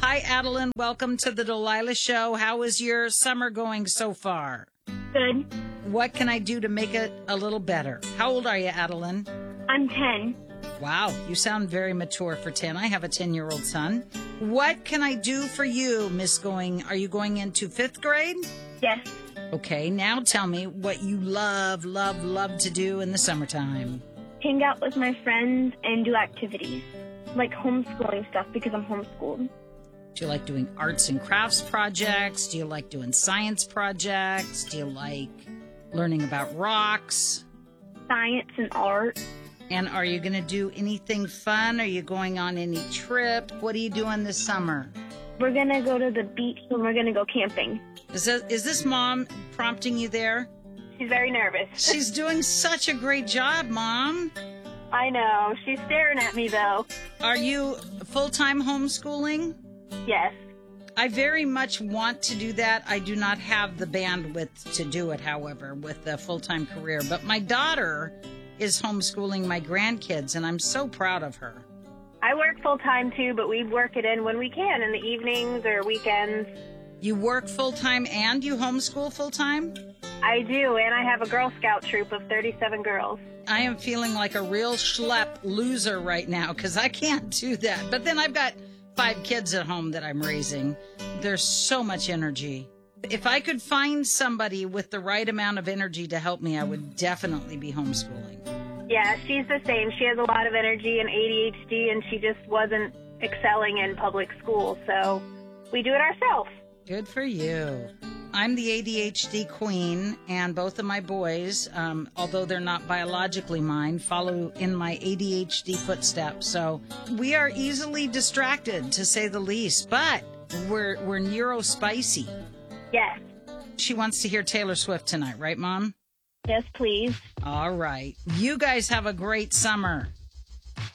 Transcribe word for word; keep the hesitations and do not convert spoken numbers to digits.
Hi, Adeline. Welcome to the Delilah Show. How is your summer going so far? Good. What can I do to make it a little better? How old are you, Adeline? I'm ten. Wow, you sound very mature for ten. I have a ten-year-old son. What can I do for you, Miss Going? Are you going into fifth grade? Yes. Okay, now tell me what you love, love, love to do in the summertime. Hang out with my friends and do activities, like homeschooling stuff because I'm homeschooled. Do you like doing arts and crafts projects? Do you like doing science projects? Do you like learning about rocks? Science and art. And are you going to do anything fun? Are you going on any trip? What are you doing this summer? We're going to go to the beach and we're going to go camping. Is, that, is this mom prompting you there? She's very nervous. She's doing such a great job, Mom. I know. She's staring at me, though. Are you full-time homeschooling? Yes. I very much want to do that. I do not have the bandwidth to do it, however, with a full-time career. But my daughter is homeschooling my grandkids, and I'm so proud of her. I work full-time, too, but we work it in when we can, in the evenings or weekends. You work full-time and you homeschool full-time? I do, and I have a Girl Scout troop of thirty-seven girls. I am feeling like a real schlep loser right now because I can't do that. But then I've got five kids at home that I'm raising. There's so much energy. If I could find somebody with the right amount of energy to help me, I would definitely be homeschooling. Yeah, she's the same. She has a lot of energy and A D H D, and she just wasn't excelling in public school, so we do it ourselves. Good for you. I'm the A D H D queen, and both of my boys, um, although they're not biologically mine, follow in my A D H D footsteps. So we are easily distracted, to say the least, but we're we're neuro-spicy. Yes. She wants to hear Taylor Swift tonight, right, Mom? Yes, please. All right. You guys have a great summer.